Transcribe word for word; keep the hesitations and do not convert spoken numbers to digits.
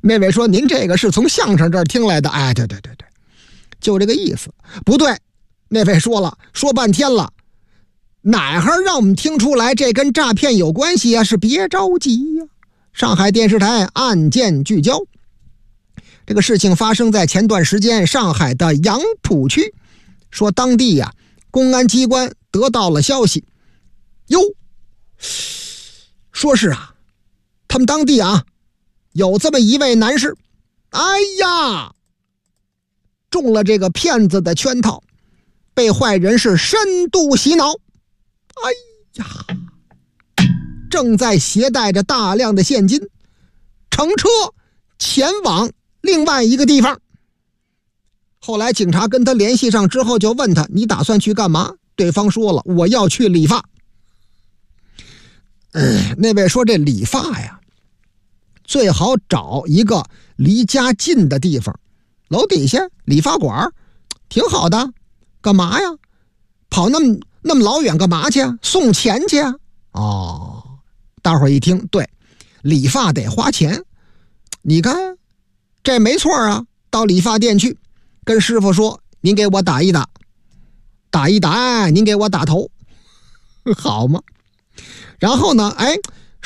那位说您这个是从相声这儿听来的。哎，对对对对，就这个意思。不对，那位说了，说半天了，哪行让我们听出来这跟诈骗有关系呀？是别着急呀。上海电视台案件聚焦，这个事情发生在前段时间上海的杨浦区，说当地呀、啊、公安机关得到了消息，哟，说是啊，他们当地啊有这么一位男士，哎呀，中了这个骗子的圈套，被坏人是深度洗脑，哎呀，正在携带着大量的现金乘车前往另外一个地方。后来警察跟他联系上之后，就问他你打算去干嘛？对方说了，我要去理发。嗯，那位说这理发呀，最好找一个离家近的地方，楼底下理发馆挺好的。干嘛呀？跑那么那么老远干嘛去啊？送钱去啊？哦，大伙儿一听，对，理发得花钱。你看这没错啊，到理发店去跟师傅说，您给我打一打，打一打，您给我打头，好吗？然后呢，哎，